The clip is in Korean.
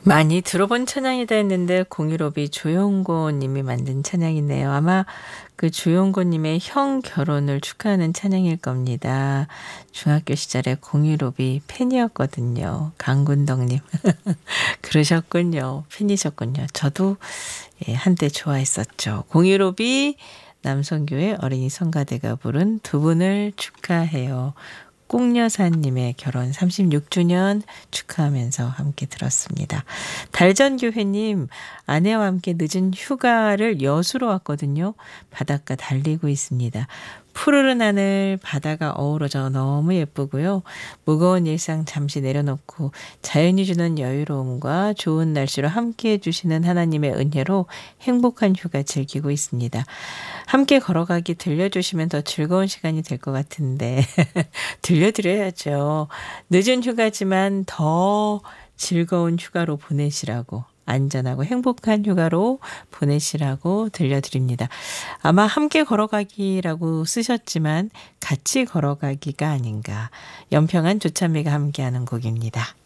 많이 들어본 찬양이다 했는데 공유롭이 조용고 님이 만든 찬양이네요. 아마 그 조용고 님의 형 결혼을 축하하는 찬양일 겁니다. 중학교 시절에 공유롭이 팬이었거든요. 강군덕 님. 그러셨군요. 팬이셨군요. 저도 한때 좋아했었죠. 공유롭이 남성교회 어린이 성가대가 부른 두 분을 축하해요. 꽁여사님의 결혼 36주년 축하하면서 함께 들었습니다. 달전교회님, 아내와 함께 늦은 휴가를 여수로 왔거든요. 바닷가 달리고 있습니다. 푸르른 하늘, 바다가 어우러져 너무 예쁘고요. 무거운 일상 잠시 내려놓고 자연이 주는 여유로움과 좋은 날씨로 함께 해주시는 하나님의 은혜로 행복한 휴가 즐기고 있습니다. 함께 걸어가기 들려주시면 더 즐거운 시간이 될 것 같은데 들려드려야죠. 늦은 휴가지만 더 즐거운 휴가로 보내시라고, 안전하고 행복한 휴가로 보내시라고 들려드립니다. 아마 함께 걸어가기라고 쓰셨지만 같이 걸어가기가 아닌가. 연평한 조찬미가 함께하는 곡입니다.